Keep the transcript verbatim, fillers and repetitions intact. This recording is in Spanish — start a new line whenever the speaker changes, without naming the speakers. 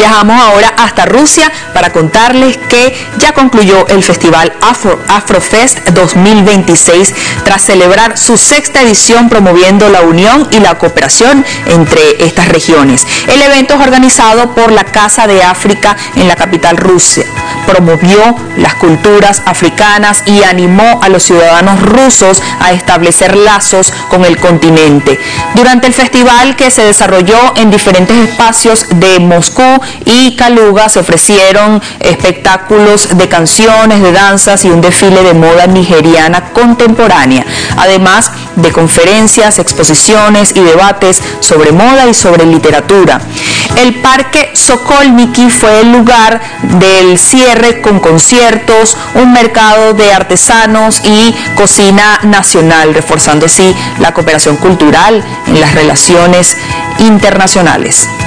Viajamos ahora hasta Rusia para contarles que ya concluyó el Festival Afro, Afrofest dos mil veintiséis tras celebrar su sexta edición promoviendo la unión y la cooperación entre estas regiones. El evento es organizado por la Casa de África en la capital Rusia. Promovió las culturas africanas y animó a los ciudadanos rusos a establecer lazos con el continente. Durante el festival, que se desarrolló en diferentes espacios de Moscú y Kaluga, se ofrecieron espectáculos de canciones, de danzas y un desfile de moda nigeriana contemporánea, además de conferencias, exposiciones y debates sobre moda y sobre literatura. El Parque Sokolniki fue el lugar del cierre con conciertos, un mercado de artesanos y cocina nacional, reforzando así la cooperación cultural en las relaciones internacionales.